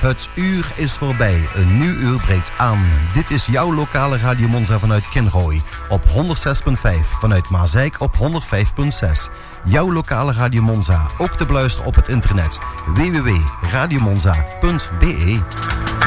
Het uur is voorbij, een nieuw uur breekt aan. Dit is jouw lokale Radio Monza vanuit Kinrooi op 106.5, vanuit Maasijk op 105.6. Jouw lokale Radio Monza, ook te beluisteren op het internet www.radiomonza.be.